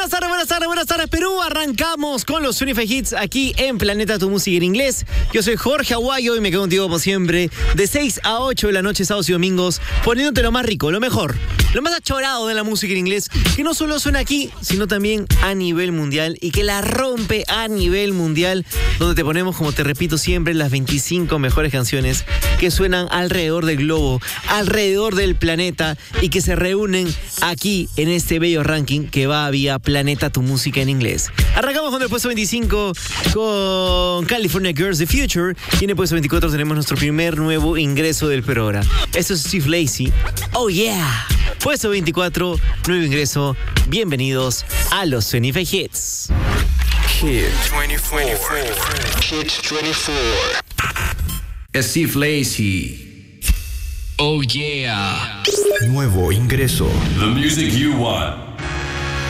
Buenas tardes, Perú. Arrancamos con los 25 Hits aquí en Planeta Tu Música en Inglés. Yo soy Jorge Aguayo y me quedo contigo como siempre de 6 a 8 de la noche, sábados y domingos, poniéndote lo más rico, lo mejor, lo más achorado de la música en inglés, que no solo suena aquí, sino también a nivel mundial y que la rompe a nivel mundial, donde te ponemos, como te repito siempre, las 25 mejores canciones que suenan alrededor del globo, alrededor del planeta y que se reúnen aquí en este bello ranking que va vía Planeta Tu Música en Inglés. Arrancamos con el puesto 25 con California Girls The Future y en el puesto 24 tenemos nuestro primer nuevo ingreso del programa. Esto es Steve Lacy. Oh yeah. Puesto 24, nuevo ingreso. Bienvenidos a los 25 Hits. Hit 24. Hit 24. Steve Lacy. Oh yeah. Nuevo ingreso. The music you want.